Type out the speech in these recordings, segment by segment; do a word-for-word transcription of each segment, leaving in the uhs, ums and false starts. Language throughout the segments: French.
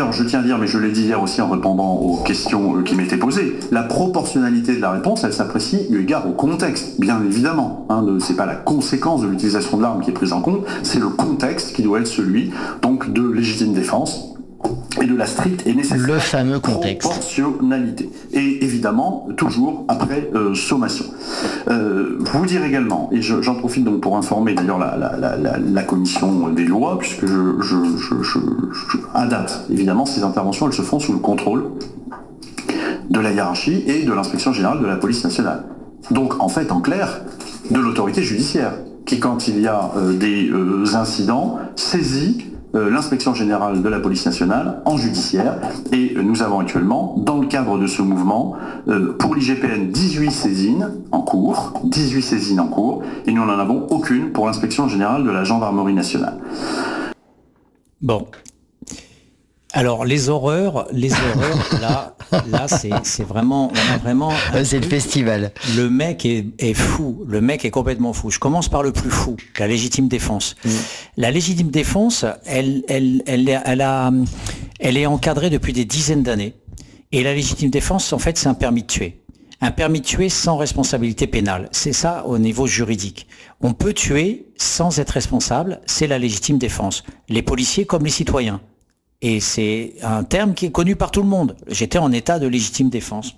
d'ailleurs, je tiens à dire, mais je l'ai dit hier aussi en répondant aux questions qui m'étaient posées, la proportionnalité de la réponse, elle s'apprécie eu égard au contexte, bien évidemment. Hein, c'est pas la conséquence de l'utilisation de l'arme qui est prise en compte, c'est le contexte qui doit être celui donc de légitime défense et de la stricte et nécessaire le fameux contexte. Proportionnalité. Et évidemment, toujours après euh, sommation. Euh, vous dire également, et je, j'en profite donc pour informer d'ailleurs la, la, la, la, la commission des lois, puisque je, je, je, je, je, à date, évidemment, ces interventions, elles se font sous le contrôle de la hiérarchie et de l'inspection générale de la police nationale. Donc, en fait, en clair, de l'autorité judiciaire, qui, quand il y a euh, des euh, incidents, saisit Euh, l'inspection générale de la police nationale en judiciaire, et euh, nous avons actuellement, dans le cadre de ce mouvement, euh, pour l'I G P N, dix-huit saisines en cours, dix-huit saisines en cours, et nous n'en avons aucune pour l'inspection générale de la gendarmerie nationale. Bon. Alors, les horreurs, les horreurs, là, là, c'est, c'est vraiment, on a vraiment... C'est le festival. Le mec est, est fou. Le mec est complètement fou. Je commence par le plus fou, la légitime défense. Mmh. La légitime défense, elle, elle, elle, elle, a, elle est encadrée depuis des dizaines d'années. Et la légitime défense, en fait, c'est un permis de tuer. Un permis de tuer sans responsabilité pénale. C'est ça au niveau juridique. On peut tuer sans être responsable, c'est la légitime défense. Les policiers comme les citoyens. Et c'est un terme qui est connu par tout le monde. J'étais en état de légitime défense.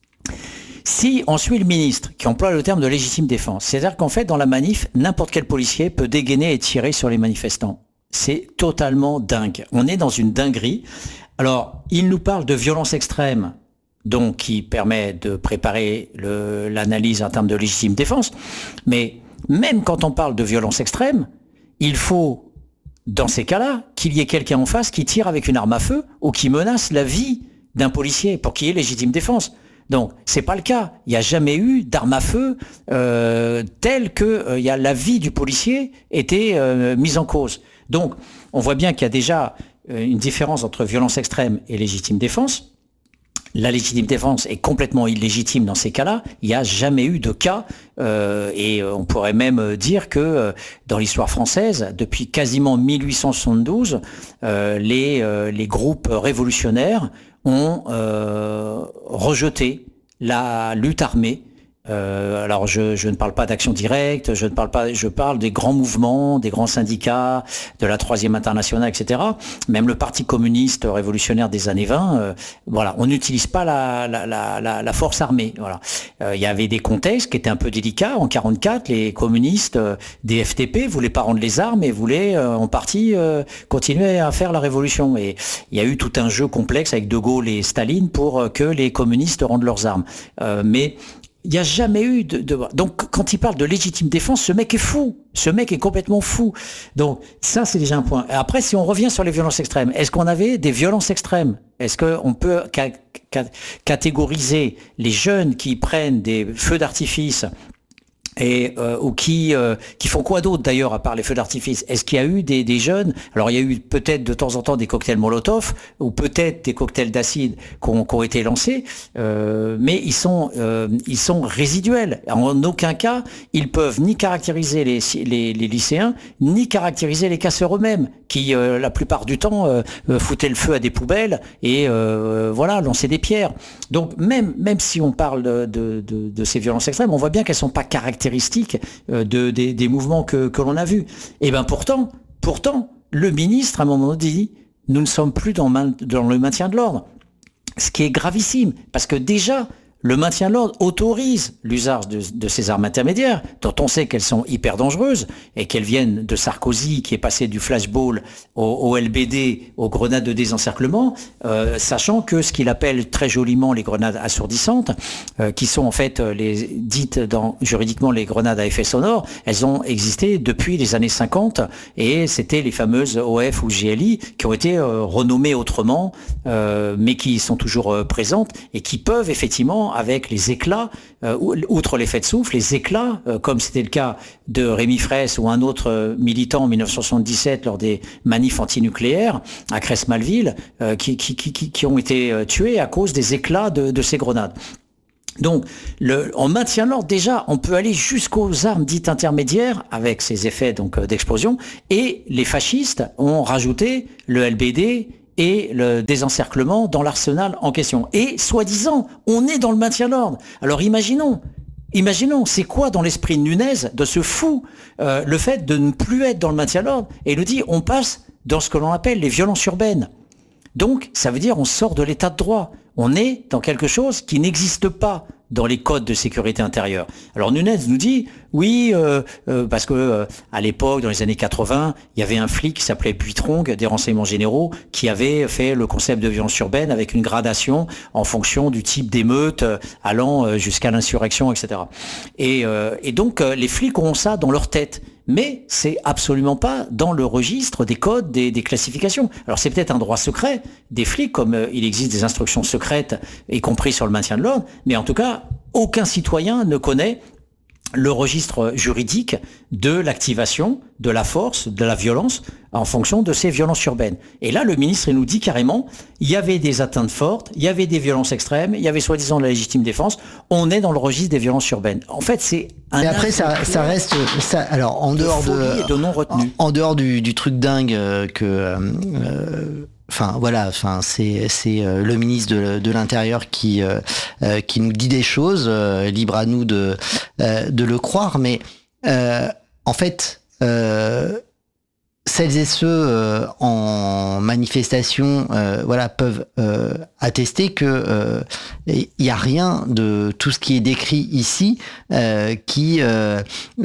Si on suit le ministre qui emploie le terme de légitime défense, c'est-à-dire qu'en fait, dans la manif, n'importe quel policier peut dégainer et tirer sur les manifestants. C'est totalement dingue. On est dans une dinguerie. Alors, il nous parle de violence extrême, donc qui permet de préparer le, l'analyse en termes de légitime défense. Mais même quand on parle de violence extrême, il faut... dans ces cas-là, qu'il y ait quelqu'un en face qui tire avec une arme à feu ou qui menace la vie d'un policier pour qu'il y ait légitime défense. Donc, c'est pas le cas. Il n'y a jamais eu d'arme à feu euh, telle que euh, y a la vie du policier était euh, mise en cause. Donc, on voit bien qu'il y a déjà euh, une différence entre violence extrême et légitime défense. La légitime défense est complètement illégitime dans ces cas-là. Il n'y a jamais eu de cas, euh, et on pourrait même dire que euh, dans l'histoire française, depuis quasiment mille huit cent soixante-douze, euh, les, euh, les groupes révolutionnaires ont euh, rejeté la lutte armée. Euh, alors je, je ne parle pas d'action directe, je ne parle pas, je parle des grands mouvements, des grands syndicats, de la Troisième Internationale, et cetera. Même le Parti communiste révolutionnaire des années vingt, euh, voilà, on n'utilise pas la, la, la, la, la force armée. Voilà, euh, il y avait des contextes qui étaient un peu délicats. En quarante-quatre, les communistes euh, des F T P voulaient pas rendre les armes et voulaient euh, en partie euh, continuer à faire la révolution. Et il y a eu tout un jeu complexe avec De Gaulle et Staline pour euh, que les communistes rendent leurs armes. Euh, mais il n'y a jamais eu de, de... Donc, quand il parle de légitime défense, ce mec est fou. Ce mec est complètement fou. Donc, ça, c'est déjà un point. Et après, si on revient sur les violences extrêmes, est-ce qu'on avait des violences extrêmes ? Est-ce qu'on peut ca- ca- catégoriser les jeunes qui prennent des feux d'artifice et euh, ou qui euh, qui font quoi d'autre d'ailleurs à part les feux d'artifice ? Est-ce qu'il y a eu des, des jeunes ? Alors il y a eu peut-être de temps en temps des cocktails Molotov ou peut-être des cocktails d'acide qui ont, qui ont été lancés, euh, mais ils sont euh, ils sont résiduels. En aucun cas ils peuvent ni caractériser les les, les lycéens ni caractériser les casseurs eux-mêmes qui euh, la plupart du temps euh, foutaient le feu à des poubelles et euh, voilà lançaient des pierres. Donc même même si on parle de de, de, de ces violences extrêmes, on voit bien qu'elles sont pas caractérisées de, des, des mouvements que, que l'on a vus. Et bien pourtant, pourtant, le ministre, à un moment donné, dit « Nous ne sommes plus dans, main, dans le maintien de l'ordre ». Ce qui est gravissime, parce que déjà, le maintien de l'ordre autorise l'usage de, de ces armes intermédiaires, dont on sait qu'elles sont hyper dangereuses et qu'elles viennent de Sarkozy, qui est passé du flashball au, au L B D, aux grenades de désencerclement, euh, sachant que ce qu'il appelle très joliment les grenades assourdissantes, euh, qui sont en fait les dites dans, juridiquement les grenades à effet sonore, elles ont existé depuis les années cinquante et c'était les fameuses O F ou G L I qui ont été euh, renommées autrement, euh, mais qui sont toujours euh, présentes et qui peuvent effectivement avec les éclats, euh, outre l'effet de souffle, les éclats, euh, comme c'était le cas de Rémi Fraisse ou un autre euh, militant en dix-neuf cent soixante-dix-sept lors des manifs antinucléaires à Crest-Malville, euh, qui, qui, qui, qui ont été euh, tués à cause des éclats de, de ces grenades. Donc, le, on maintient l'ordre déjà, on peut aller jusqu'aux armes dites intermédiaires avec ces effets donc d'explosion, et les fascistes ont rajouté le L B D et le désencerclement dans l'arsenal en question. Et soi-disant, on est dans le maintien de l'ordre. Alors imaginons, imaginons, c'est quoi dans l'esprit de Nunez de ce fou euh, le fait de ne plus être dans le maintien de l'ordre, et il nous dit on passe dans ce que l'on appelle les violences urbaines. Donc ça veut dire on sort de l'état de droit. On est dans quelque chose qui n'existe pas dans les codes de sécurité intérieure. Alors Nunez nous dit, oui, euh, euh, parce que euh, à l'époque, dans les années quatre-vingts, il y avait un flic qui s'appelait Buitron, des renseignements généraux, qui avait fait le concept de violence urbaine avec une gradation en fonction du type d'émeute euh, allant euh, jusqu'à l'insurrection, et cetera. Et, euh, et donc euh, les flics ont ça dans leur tête. Mais c'est absolument pas dans le registre des codes, des, des classifications. Alors c'est peut-être un droit secret des flics, comme euh, il existe des instructions secrètes, y compris sur le maintien de l'ordre, mais en tout cas, aucun citoyen ne connaît le registre juridique de l'activation, de la force, de la violence, en fonction de ces violences urbaines. Et là, le ministre il nous dit carrément, il y avait des atteintes fortes, il y avait des violences extrêmes, il y avait soi-disant la légitime défense, on est dans le registre des violences urbaines. En fait, c'est un... Mais après, ça, ça reste... Ça, alors, en de dehors de... et de non-retenue. En, en dehors du, du truc dingue euh, que... Euh, Enfin voilà, enfin c'est c'est euh, le ministre de, de l'Intérieur qui euh, euh, qui nous dit des choses, euh, libre à nous de euh, de le croire, mais euh, en fait euh, celles et ceux euh, en manifestation, euh, voilà, peuvent euh, attester que euh, il y a rien de tout ce qui est décrit ici euh, qui euh,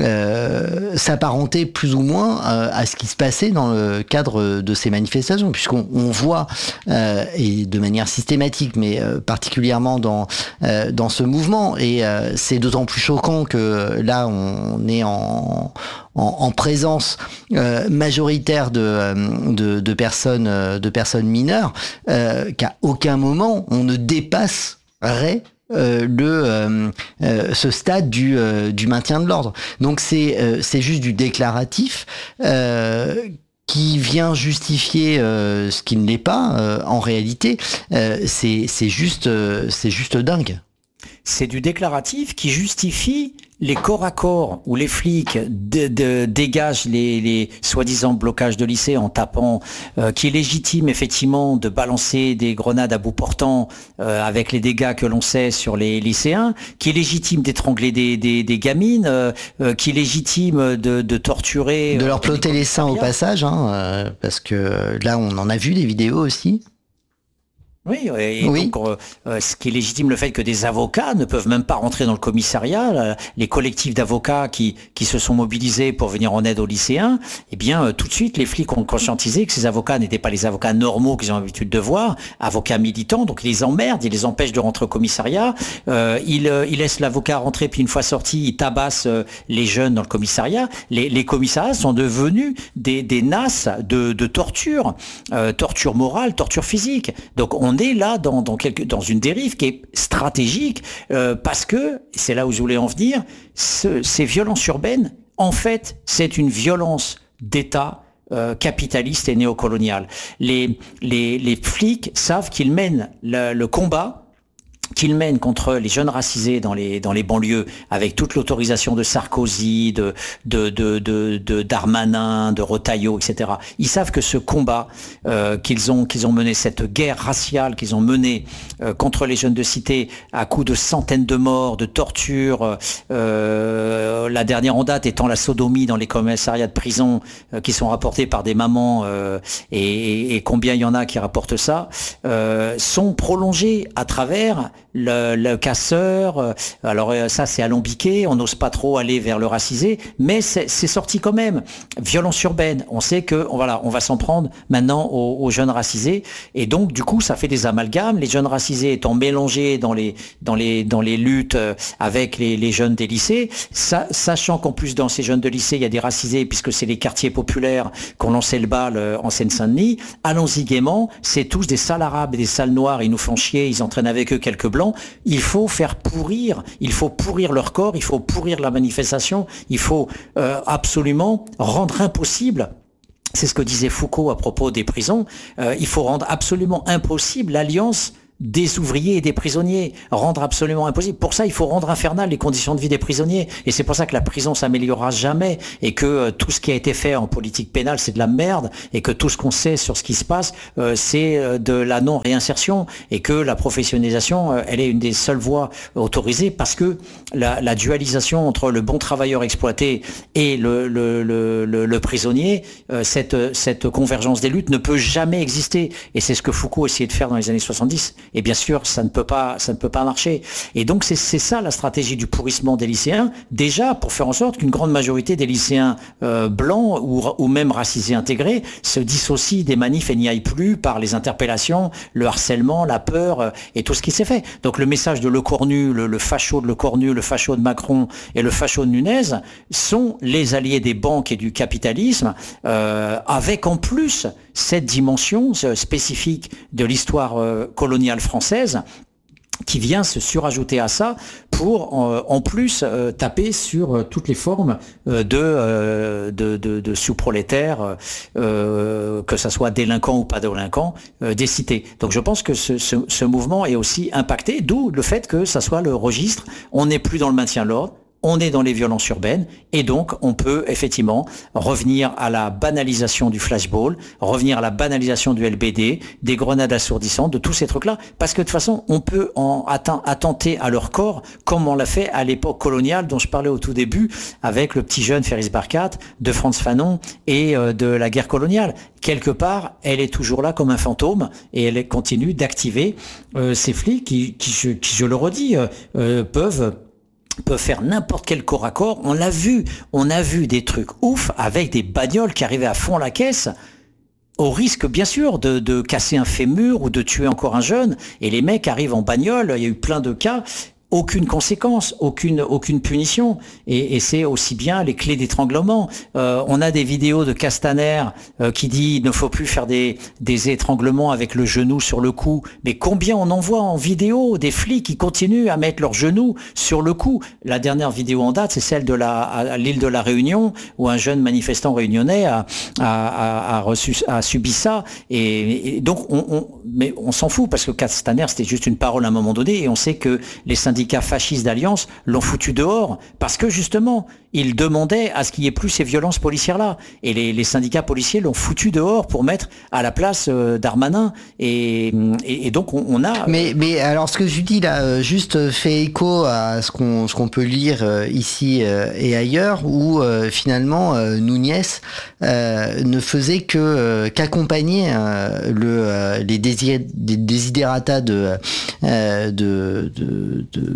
euh, s'apparentait plus ou moins euh, à ce qui se passait dans le cadre de ces manifestations, puisqu'on on voit euh, et de manière systématique, mais euh, particulièrement dans euh, dans ce mouvement, et euh, c'est d'autant plus choquant que là on est en En, en présence euh, majoritaire de, de, de personnes de personnes mineures, euh, qu'à aucun moment on ne dépasserait euh, le euh, euh, ce stade du euh, du maintien de l'ordre. Donc c'est euh, c'est juste du déclaratif euh, qui vient justifier euh, ce qui ne l'est pas euh, en réalité. Euh, c'est c'est juste euh, c'est juste dingue. C'est du déclaratif qui justifie les corps à corps où les flics de, de, dégagent les, les soi-disant blocages de lycées en tapant, euh, qui est légitime effectivement de balancer des grenades à bout portant euh, avec les dégâts que l'on sait sur les lycéens, qui est légitime d'étrangler des, des, des gamines, euh, euh, qui est légitime de, de torturer... De leur euh, plotter les seins au passage, hein, euh, parce que là on en a vu des vidéos aussi. Oui, et oui. donc euh, ce qui est légitime, le fait que des avocats ne peuvent même pas rentrer dans le commissariat, là, les collectifs d'avocats qui qui se sont mobilisés pour venir en aide aux lycéens, eh bien euh, tout de suite les flics ont conscientisé que ces avocats n'étaient pas les avocats normaux qu'ils ont l'habitude de voir, avocats militants, donc ils les emmerdent, ils les empêchent de rentrer au commissariat, euh, ils, euh, ils laissent l'avocat rentrer, puis une fois sorti, ils tabassent euh, les jeunes dans le commissariat. Les, les commissariats sont devenus des, des nasses de, de torture, euh, torture morale, torture physique. Donc on On est là dans, dans, quelque, dans une dérive qui est stratégique euh, parce que, c'est là où je voulais en venir, ce, ces violences urbaines, en fait, c'est une violence d'État euh, capitaliste et néocoloniale. Les, les, les flics savent qu'ils mènent le, le combat qu'ils mènent contre les jeunes racisés dans les dans les banlieues avec toute l'autorisation de Sarkozy, de de de de, de Darmanin, de Retailleau, et cetera. Ils savent que ce combat euh, qu'ils ont qu'ils ont mené, cette guerre raciale qu'ils ont menée euh, contre les jeunes de cité à coups de centaines de morts, de tortures, euh, la dernière en date étant la sodomie dans les commissariats de prison euh, qui sont rapportés par des mamans euh, et, et combien il y en a qui rapportent ça, euh, sont prolongés à travers Le, le casseur, alors ça c'est alambiqué, on n'ose pas trop aller vers le racisé, mais c'est, c'est sorti quand même. Violence urbaine, on sait que voilà, on va s'en prendre maintenant aux, aux jeunes racisés, et donc du coup ça fait des amalgames. Les jeunes racisés étant mélangés dans les dans les dans les luttes avec les, les jeunes des lycées, ça, sachant qu'en plus dans ces jeunes de lycée il y a des racisés puisque c'est les quartiers populaires qu'on lançait le bal en Seine-Saint-Denis. Allons-y gaiement, c'est tous des sales arabes et des sales noirs, ils nous font chier, ils entraînent avec eux quelques blancs. Il faut faire pourrir, il faut pourrir leur corps, il faut pourrir la manifestation, il faut euh, absolument rendre impossible. C'est ce que disait Foucault à propos des prisons. Euh, il faut rendre absolument impossible l'alliance des ouvriers et des prisonniers, rendre absolument impossible. Pour ça, il faut rendre infernales les conditions de vie des prisonniers. Et c'est pour ça que la prison s'améliorera jamais et que euh, tout ce qui a été fait en politique pénale, c'est de la merde et que tout ce qu'on sait sur ce qui se passe, euh, c'est euh, de la non-réinsertion et que la professionnalisation, euh, elle est une des seules voies autorisées parce que la, la dualisation entre le bon travailleur exploité et le, le, le, le, le prisonnier, euh, cette, cette convergence des luttes ne peut jamais exister. Et c'est ce que Foucault essayait de faire dans les années soixante-dix. Et bien sûr, ça ne peut pas, ça ne peut pas marcher. Et donc, c'est, c'est ça la stratégie du pourrissement des lycéens, déjà pour faire en sorte qu'une grande majorité des lycéens euh, blancs ou, ou même racisés intégrés se dissocient des manifs et n'y aillent plus par les interpellations, le harcèlement, la peur euh, et tout ce qui s'est fait. Donc, le message de Lecornu, le, le facho de Lecornu, le facho de Macron et le facho de Nunez sont les alliés des banques et du capitalisme, euh, avec en plus cette dimension spécifique de l'histoire euh, coloniale française qui vient se surajouter à ça pour euh, en plus euh, taper sur euh, toutes les formes euh, de, euh, de, de, de sous-prolétaires, euh, que ça soit délinquants ou pas délinquants, euh, des cités. Donc je pense que ce, ce, ce mouvement est aussi impacté, d'où le fait que ça soit le registre, on n'est plus dans le maintien de l'ordre, on est dans les violences urbaines et donc on peut effectivement revenir à la banalisation du flashball, revenir à la banalisation du L B D, des grenades assourdissantes, de tous ces trucs-là, parce que de toute façon on peut en atten- attenter à leur corps comme on l'a fait à l'époque coloniale dont je parlais au tout début avec le petit jeune Ferris Barkat, de Frantz Fanon et euh, de la guerre coloniale. Quelque part, elle est toujours là comme un fantôme et elle continue d'activer euh, ces flics qui, qui, je, qui, je le redis, euh, euh, peuvent peuvent faire n'importe quel corps à corps. On l'a vu, on a vu des trucs ouf avec des bagnoles qui arrivaient à fond la caisse, au risque bien sûr de, de casser un fémur ou de tuer encore un jeune. Et les mecs arrivent en bagnole, il y a eu plein de cas, aucune conséquence, aucune aucune punition. Et, et c'est aussi bien les clés d'étranglement. Euh, on a des vidéos de Castaner euh, qui dit il ne faut plus faire des, des étranglements avec le genou sur le cou. Mais combien on en voit en vidéo des flics qui continuent à mettre leur genou sur le cou. La dernière vidéo en date, c'est celle de la à l'île de la Réunion où un jeune manifestant réunionnais a, a, a, a, reçu, a subi ça. Et, et donc on, on, mais on s'en fout parce que Castaner c'était juste une parole à un moment donné et on sait que les syndicats fascistes d'Alliance l'ont foutu dehors parce que justement ils demandaient à ce qu'il n'y ait plus ces violences policières-là et les, les syndicats policiers l'ont foutu dehors pour mettre à la place euh, Darmanin et, et, et donc on, on a... Mais, mais alors ce que je dis là juste fait écho à ce qu'on, ce qu'on peut lire euh, ici euh, et ailleurs où euh, finalement euh, Núñez euh, ne faisait que euh, qu'accompagner euh, le, euh, les désir, des desiderata de, euh, de, de, de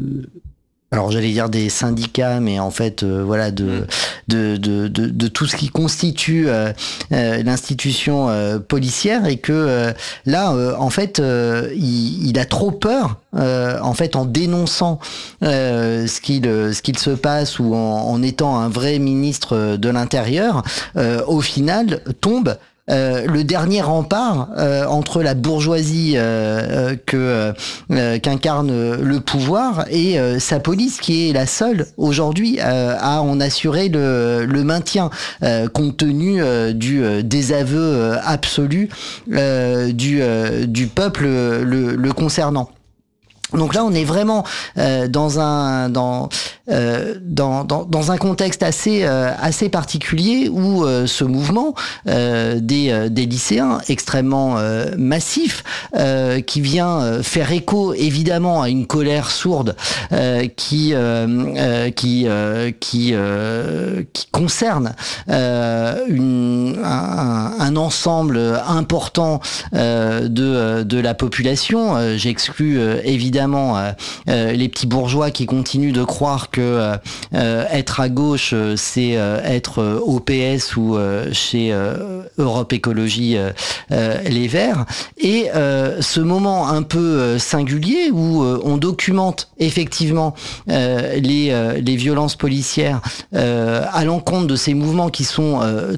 alors j'allais dire des syndicats, mais en fait euh, voilà de, de, de de de tout ce qui constitue euh, euh, l'institution euh, policière et que euh, là euh, en fait euh, il, il a trop peur euh, en fait en dénonçant euh, ce qu'il ce qu'il se passe ou en, en étant un vrai ministre de l'Intérieur euh, au final tombe Euh, le dernier rempart euh, entre la bourgeoisie euh, que euh, qu'incarne le pouvoir et euh, sa police qui est la seule aujourd'hui euh, à en assurer le, le maintien euh, compte tenu euh, du euh, désaveu euh, absolu euh, du, euh, du peuple le, le concernant. Donc là, on est vraiment euh, dans un dans, euh, dans dans dans un contexte assez euh, assez particulier où euh, ce mouvement euh, des euh, des lycéens extrêmement euh, massif euh, qui vient euh, faire écho évidemment à une colère sourde euh, qui euh, euh, qui euh, qui euh, qui concerne euh, une un, un ensemble important euh, de de la population. Euh, j'exclus euh, évidemment Euh, euh, les petits bourgeois qui continuent de croire que euh, être à gauche euh, c'est euh, être euh, au P S ou euh, chez euh, Europe Écologie euh, euh, Les Verts et euh, ce moment un peu euh, singulier où euh, on documente effectivement euh, les, euh, les violences policières euh, à l'encontre de ces mouvements qui sont euh,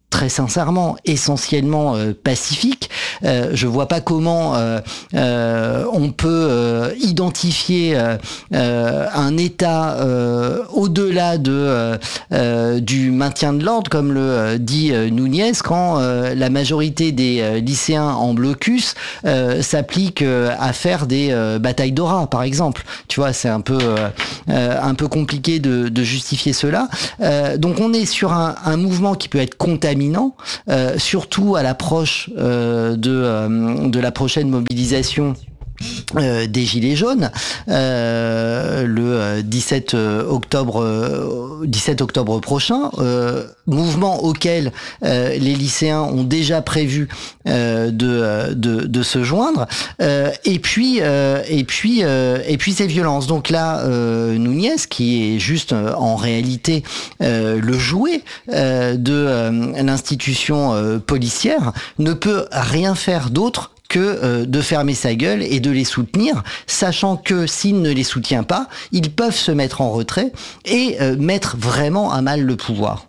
très sincèrement, essentiellement euh, pacifique. Euh, je vois pas comment euh, euh, on peut euh, identifier euh, euh, un État euh, au-delà de euh, euh, du maintien de l'ordre, comme le euh, dit euh, Núñez, quand euh, la majorité des euh, lycéens en blocus euh, s'appliquent euh, à faire des euh, batailles d'aura, par exemple. Tu vois, c'est un peu euh, euh, un peu compliqué de, de justifier cela. Euh, donc on est sur un, un mouvement qui peut être contaminé, Euh, surtout à l'approche euh, de, euh, de la prochaine mobilisation Euh, des Gilets jaunes euh, le dix-sept octobre euh, dix-sept octobre prochain, euh, mouvement auquel euh, les lycéens ont déjà prévu euh, de, de de se joindre, euh, et puis euh, et puis euh, et puis ces violences. Donc là, euh, Núñez, qui est juste euh, en réalité euh, le jouet euh, de euh, l'institution euh, policière, ne peut rien faire d'autre que euh, de fermer sa gueule et de les soutenir, sachant que s'il ne les soutient pas, ils peuvent se mettre en retrait et euh, mettre vraiment à mal le pouvoir.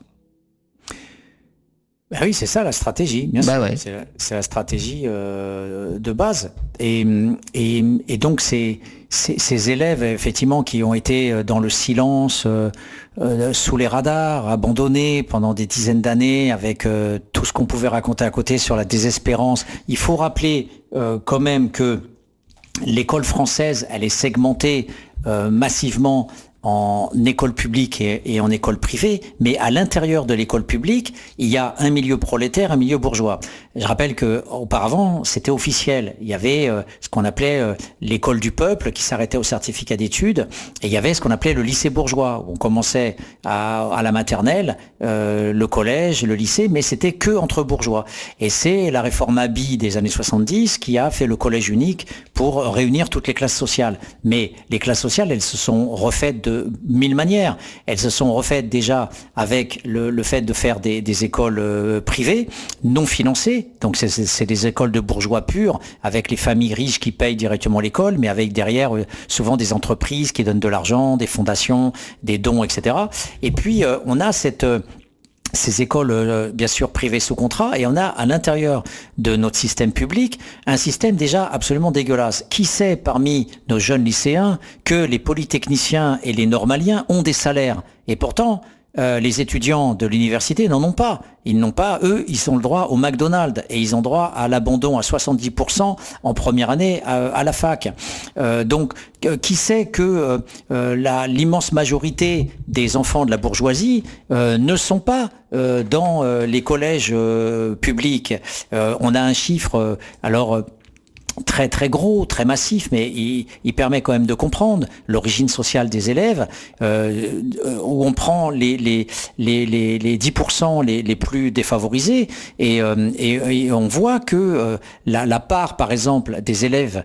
Ben oui, c'est ça la stratégie, bien bah sûr. Ouais. C'est, la, c'est la stratégie euh, de base. Et, et, et donc ces, ces, ces élèves, effectivement, qui ont été dans le silence, euh, euh, sous les radars, abandonnés pendant des dizaines d'années, avec euh, tout ce qu'on pouvait raconter à côté sur la désespérance. Il faut rappeler euh, quand même que l'école française, elle est segmentée euh, massivement en école publique et, et en école privée, mais à l'intérieur de l'école publique, il y a un milieu prolétaire, un milieu bourgeois. Je rappelle que auparavant, c'était officiel. Il y avait euh, ce qu'on appelait euh, l'école du peuple qui s'arrêtait au certificat d'études, et il y avait ce qu'on appelait le lycée bourgeois, où on commençait à, à la maternelle, euh, le collège, le lycée, mais c'était que entre bourgeois. Et c'est la réforme Abi des années soixante-dix qui a fait le collège unique pour réunir toutes les classes sociales. Mais les classes sociales, elles se sont refaites de de mille manières. Elles se sont refaites déjà avec le, le fait de faire des, des écoles euh, privées, non financées. Donc c'est, c'est, c'est des écoles de bourgeois purs, avec les familles riches qui payent directement l'école, mais avec derrière euh, souvent des entreprises qui donnent de l'argent, des fondations, des dons, et cetera. Et puis euh, on a cette... Euh, ces écoles, euh, bien sûr, privées sous contrat, et on a à l'intérieur de notre système public un système déjà absolument dégueulasse. Qui sait parmi nos jeunes lycéens que les polytechniciens et les normaliens ont des salaires? Et pourtant, euh, les étudiants de l'université n'en ont pas. Ils n'ont pas, eux, ils ont le droit au McDonald's et ils ont droit à l'abandon à soixante-dix pour cent en première année à, à la fac. Euh, donc, euh, qui sait que euh, la, l'immense majorité des enfants de la bourgeoisie euh, ne sont pas euh, dans euh, les collèges euh, publics. Euh, on a un chiffre, euh, alors... Euh, très très gros, très massif, mais il, il permet quand même de comprendre l'origine sociale des élèves, euh, où on prend les, les, les, les, les dix pour cent les, les plus défavorisés, et, euh, et, et on voit que euh, la, la part, par exemple, des élèves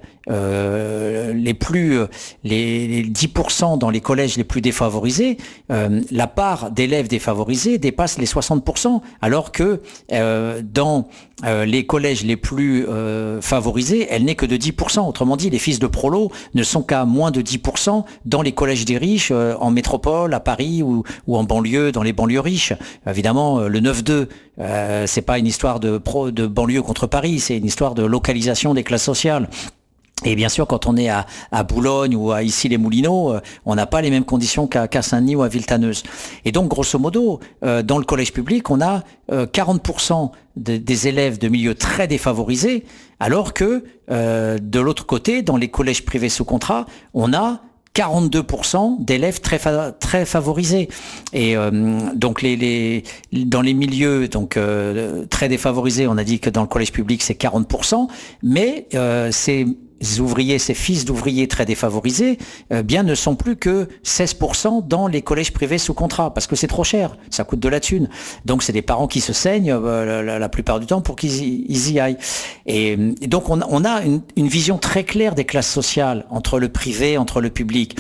euh, les plus, les, les dix pour cent dans les collèges les plus défavorisés, euh, la part d'élèves défavorisés dépasse les soixante pour cent, alors que euh, dans euh, les collèges les plus euh, favorisés, elle n'est que de dix pour cent. Autrement dit, les fils de prolos ne sont qu'à moins de dix pour cent dans les collèges des riches, euh, en métropole, à Paris ou, ou en banlieue, dans les banlieues riches. Évidemment, euh, le neuf deux, euh, c'est pas une histoire de, pro, de banlieue contre Paris, c'est une histoire de localisation des classes sociales. Et bien sûr, quand on est à, à Boulogne ou à Issy-les-Moulineaux, euh, on n'a pas les mêmes conditions qu'à, qu'à Saint-Denis ou à Villetaneuse. Et donc, grosso modo, euh, dans le collège public, on a euh, quarante pour cent de, des élèves de milieux très défavorisés, alors que euh, de l'autre côté, dans les collèges privés sous contrat, on a quarante-deux pour cent d'élèves très fa- très favorisés. Et euh, donc les, les dans les milieux donc euh, très défavorisés, on a dit que dans le collège public c'est quarante pour cent, mais euh, c'est ouvriers, ces fils d'ouvriers très défavorisés, euh, bien ne sont plus que seize pour cent dans les collèges privés sous contrat, parce que c'est trop cher, ça coûte de la thune. Donc c'est des parents qui se saignent euh, la, la plupart du temps pour qu'ils y, ils y aillent. Et, et donc on, on a une, une vision très claire des classes sociales entre le privé, entre le public.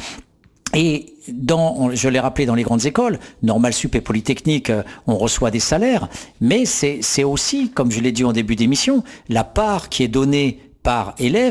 Et dans, je l'ai rappelé, dans les grandes écoles, Normal Sup et Polytechnique, on reçoit des salaires, mais c'est, c'est aussi, comme je l'ai dit en début d'émission, la part qui est donnée par élève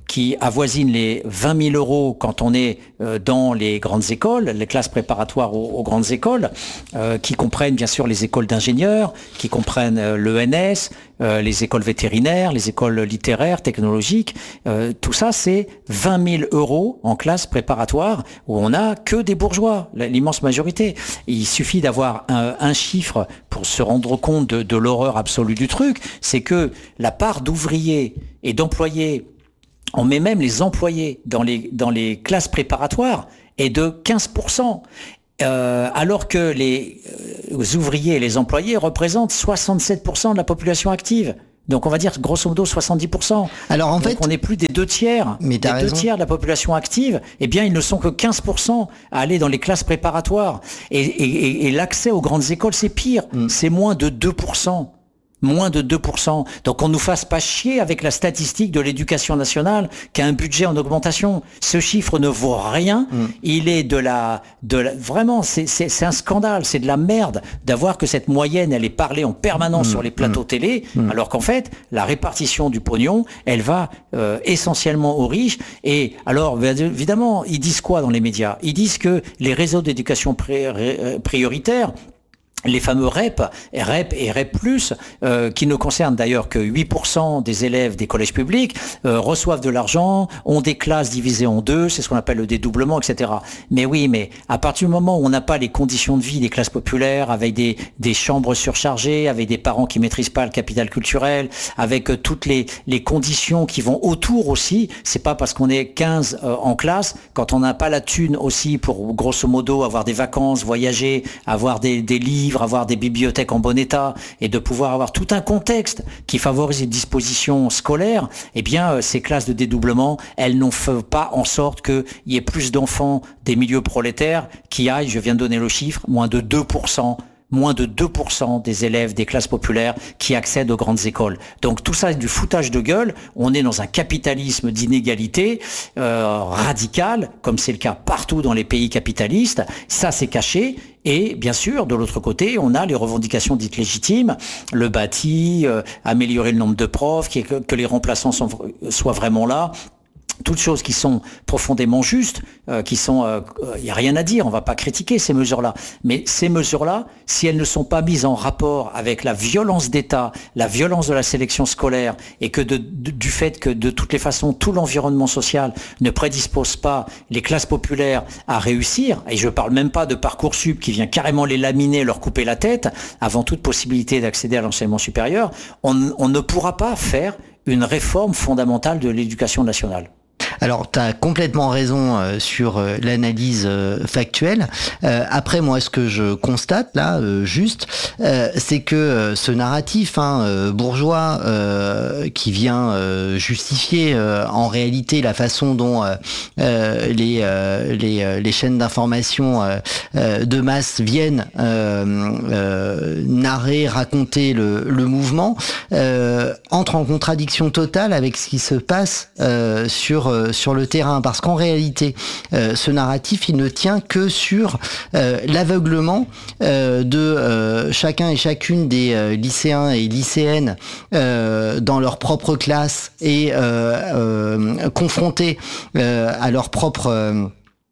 qui avoisine les vingt mille euros quand on est euh, dans les grandes écoles, les classes préparatoires aux, aux grandes écoles, euh, qui comprennent bien sûr les écoles d'ingénieurs, qui comprennent euh, l'E N S, euh, les écoles vétérinaires, les écoles littéraires, technologiques. Euh, tout ça, c'est vingt mille euros en classe préparatoire où on n'a que des bourgeois, l'immense majorité. Il suffit d'avoir un, un chiffre pour se rendre compte de, de l'horreur absolue du truc, c'est que la part d'ouvriers et d'employés, on met même les employés dans les, dans les classes préparatoires, est de quinze pour cent. Euh, alors que les euh, ouvriers et les employés représentent soixante-sept pour cent de la population active. Donc on va dire grosso modo soixante-dix pour cent. Alors en Donc fait, on est plus des deux tiers. Mais des t'as deux raison. tiers de la population active, eh bien ils ne sont que quinze pour cent à aller dans les classes préparatoires. Et, et, et l'accès aux grandes écoles, c'est pire. Mm. C'est moins de deux pour cent. Moins de deux pour cent. Donc on nous fasse pas chier avec la statistique de l'éducation nationale qui a un budget en augmentation. Ce chiffre ne vaut rien. Mmh. Il est de la, de la, vraiment, c'est, c'est, c'est un scandale, c'est de la merde d'avoir que cette moyenne, elle est parlée en permanence mmh. sur les plateaux mmh. télé, mmh. alors qu'en fait, la répartition du pognon, elle va euh, essentiellement aux riches. Et alors, évidemment, ils disent quoi dans les médias? Ils disent que les réseaux d'éducation pri- prioritaire, les fameux R E P, R E P et R E P plus, euh, qui ne concernent d'ailleurs que huit pour cent des élèves des collèges publics, euh, reçoivent de l'argent, ont des classes divisées en deux, c'est ce qu'on appelle le dédoublement, et cetera. Mais oui, mais à partir du moment où on n'a pas les conditions de vie des classes populaires, avec des, des chambres surchargées, avec des parents qui maîtrisent pas le capital culturel, avec euh, toutes les, les conditions qui vont autour aussi, c'est pas parce qu'on est quinze euh, en classe, quand on n'a pas la thune aussi pour grosso modo avoir des vacances, voyager, avoir des, des livres, avoir des bibliothèques en bon état et de pouvoir avoir tout un contexte qui favorise les dispositions scolaires, eh bien, ces classes de dédoublement, elles n'ont fait pas en sorte qu'il y ait plus d'enfants des milieux prolétaires qui aillent, je viens de donner le chiffre, moins de deux pour cent moins de deux pour cent des élèves des classes populaires qui accèdent aux grandes écoles. Donc tout ça est du foutage de gueule. On est dans un capitalisme d'inégalité euh, radical, comme c'est le cas partout dans les pays capitalistes. Ça, c'est caché. Et bien sûr, de l'autre côté, on a les revendications dites légitimes, le bâti, euh, améliorer le nombre de profs, que, que les remplaçants sont, soient vraiment là. Toutes choses qui sont profondément justes, euh, qui sont, il euh, n'y a rien à dire, on va pas critiquer ces mesures-là. Mais ces mesures-là, si elles ne sont pas mises en rapport avec la violence d'État, la violence de la sélection scolaire, et que de, de, du fait que de toutes les façons, tout l'environnement social ne prédispose pas les classes populaires à réussir, et je parle même pas de Parcoursup qui vient carrément les laminer, leur couper la tête, avant toute possibilité d'accéder à l'enseignement supérieur, on, on ne pourra pas faire une réforme fondamentale de l'éducation nationale. Alors, tu as complètement raison euh, sur euh, l'analyse euh, factuelle. Euh, après, moi, ce que je constate, là, euh, juste, euh, c'est que euh, ce narratif hein, euh, bourgeois euh, qui vient euh, justifier euh, en réalité la façon dont euh, euh, les, euh, les, les chaînes d'information euh, euh, de masse viennent euh, euh, narrer, raconter le, le mouvement, euh, entre en contradiction totale avec ce qui se passe euh, sur euh, sur le terrain, parce qu'en réalité euh, ce narratif il ne tient que sur euh, l'aveuglement euh, de euh, chacun et chacune des euh, lycéens et lycéennes euh, dans leur propre classe et euh, euh, confrontés euh, à leur propre euh,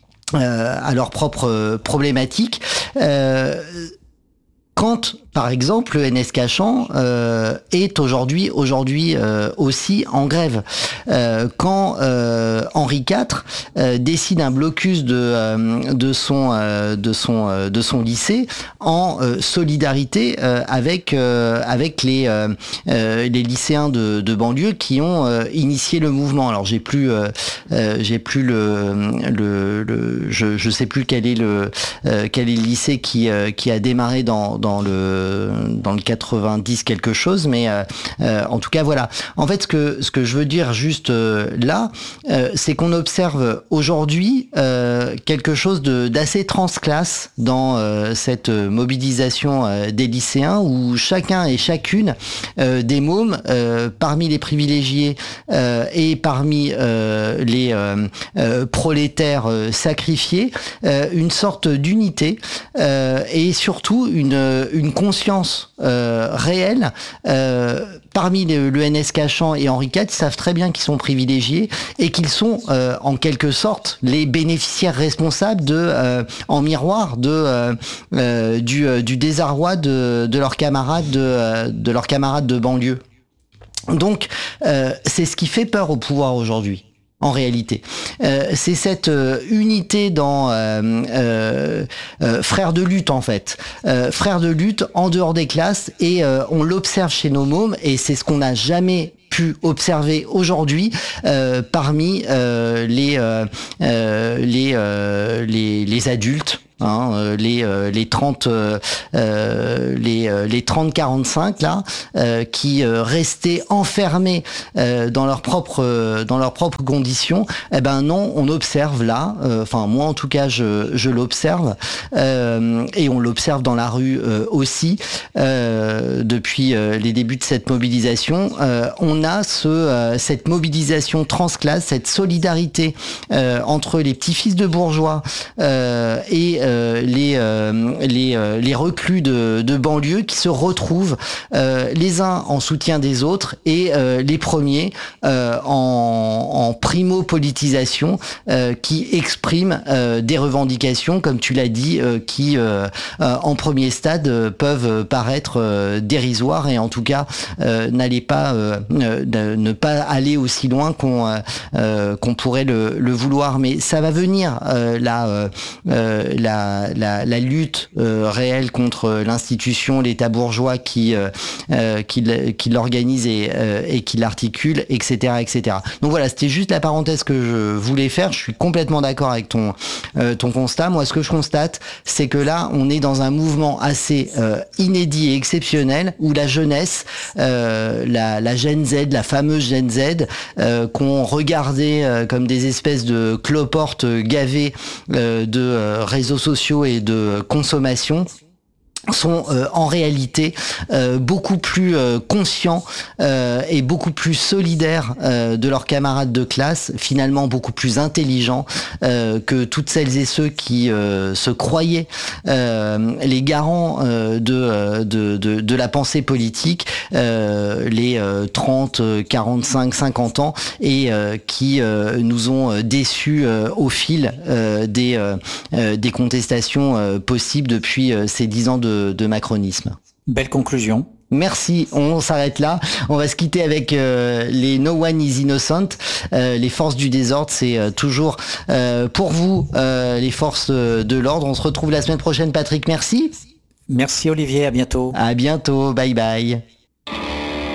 à leur propre problématique. Euh, quand par exemple, le N S Cachan euh, est aujourd'hui aujourd'hui euh, aussi en grève. Euh, quand euh, Henri quatre euh, décide un blocus de euh, de son euh, de son euh, de son lycée en euh, solidarité euh, avec euh, avec les euh, euh, les lycéens de, de banlieue qui ont euh, initié le mouvement. Alors j'ai plus euh, euh, j'ai plus le le, le je je sais plus quel est le euh, quel est le lycée qui euh, qui a démarré dans dans le dans le quatre-vingt-dix quelque chose, mais euh, euh, en tout cas voilà. En fait, ce que ce que je veux dire juste euh, là, euh, c'est qu'on observe aujourd'hui euh, quelque chose de d'assez transclasse dans euh, cette mobilisation euh, des lycéens, où chacun et chacune euh, des mômes euh, parmi les privilégiés euh, et parmi euh, les euh, euh, prolétaires euh, sacrifiés, euh, une sorte d'unité euh, et surtout une une conscience euh, réelle. Euh, parmi le, le N S Cachan et Henri quatre, ils savent très bien qu'ils sont privilégiés et qu'ils sont euh, en quelque sorte les bénéficiaires responsables de, euh, en miroir de euh, euh, du, euh, du désarroi de, de leurs camarades de, euh, de leurs camarades de banlieue. Donc euh, c'est ce qui fait peur au pouvoir aujourd'hui. En réalité, euh, c'est cette euh, unité dans euh, euh, euh, frères de lutte en fait, euh, frères de lutte en dehors des classes, et euh, on l'observe chez nos mômes, et c'est ce qu'on n'a jamais pu observer aujourd'hui euh, parmi euh, les, euh, euh, les, euh, les les adultes. Hein, euh, les euh, les trente euh, euh, les euh, les trente quarante-cinq là euh, qui euh, restaient enfermés euh, dans leurs propres euh, dans leurs propres conditions. Eh ben non, on observe là, enfin euh, moi en tout cas je je l'observe euh, et on l'observe dans la rue euh, aussi euh, depuis euh, les débuts de cette mobilisation. Euh, on a ce euh, cette mobilisation transclasse, cette solidarité euh, entre les petits-fils de bourgeois euh, et Euh, les euh, les euh, les reclus de, de banlieue qui se retrouvent euh, les uns en soutien des autres et euh, les premiers euh, en, en primo-politisation euh, qui expriment euh, des revendications, comme tu l'as dit, euh, qui euh, euh, en premier stade euh, peuvent paraître euh, dérisoires, et en tout cas euh, n'allez pas euh, ne, ne pas aller aussi loin qu'on euh, qu'on pourrait le, le vouloir. Mais ça va venir euh, là euh, euh, la La, la, la lutte euh, réelle contre l'institution, l'État bourgeois qui euh, euh, qui, qui l'organise et, euh, et qui l'articule, et cetera, et cetera. Donc voilà, c'était juste la parenthèse que je voulais faire. Je suis complètement d'accord avec ton euh, ton constat. Moi, ce que je constate, c'est que là, on est dans un mouvement assez euh, inédit et exceptionnel où la jeunesse, euh, la, la Gen Z, la fameuse Gen Z, euh, qu'on regardait euh, comme des espèces de cloportes gavées euh, de euh, réseaux sociaux et de consommation, sont euh, en réalité euh, beaucoup plus euh, conscients euh, et beaucoup plus solidaires euh, de leurs camarades de classe, finalement beaucoup plus intelligents euh, que toutes celles et ceux qui euh, se croyaient euh, les garants euh, de, de, de, de la pensée politique, euh, les euh, trente, quarante-cinq, cinquante ans, et euh, qui euh, nous ont déçus euh, au fil euh, des, euh, des contestations euh, possibles depuis euh, ces dix ans de de macronisme. Belle conclusion. Merci, on s'arrête là. On va se quitter avec euh, les No One is Innocent, euh, les forces du désordre. C'est euh, toujours euh, pour vous euh, les forces de l'ordre. On se retrouve la semaine prochaine, Patrick. Merci. Merci Olivier, à bientôt. À bientôt, bye bye.